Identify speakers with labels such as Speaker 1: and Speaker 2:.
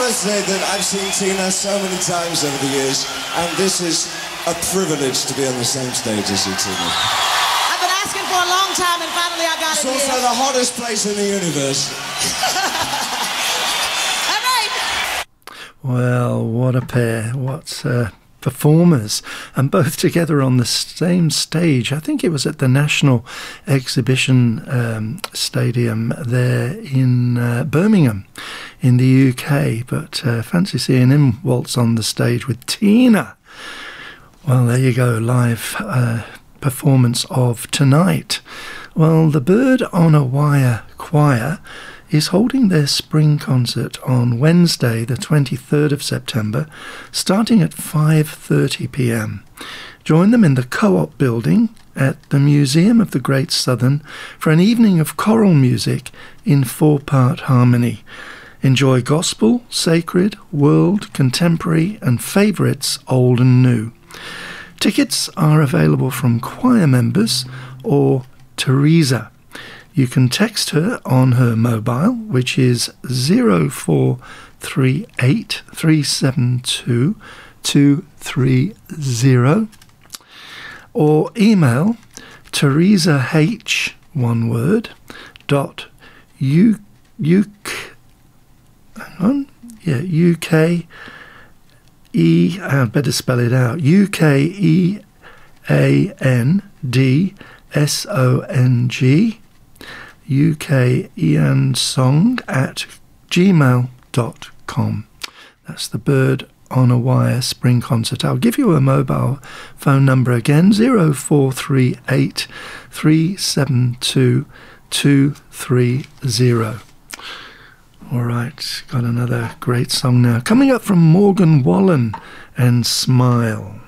Speaker 1: must say that I've seen Tina so many times over the years, and this is a privilege to be on the same stage as you, Tina.
Speaker 2: I've been asking for a long time, and finally I got it.
Speaker 1: It's also the hottest place in the universe.
Speaker 2: All right.
Speaker 3: Well, what a pair. What performers, and both together on the same stage. I think it was at the National Exhibition Stadium there in Birmingham in the UK, but fancy seeing him waltz on the stage with Tina. Well, there you go, live performance of tonight. Well, the Bird on a Wire Choir is holding their spring concert on Wednesday, the 23rd of September, starting at 5:30 p.m. Join them in the Co-op building at the Museum of the Great Southern for an evening of choral music in 4-part harmony. Enjoy gospel, sacred, world, contemporary and favourites old and new. Tickets are available from choir members or Teresa. You can text her on her mobile, which is 0438 372 230, or email Teresa H, one word, dot UK, I better spell it out, UKEANDSONG, UKEANSong at gmail.com. That's the Bird on a Wire spring concert. I'll give you a mobile phone number again, 0438 372 230. All right, got another great song now. Coming up from Morgan Wallen and Smile.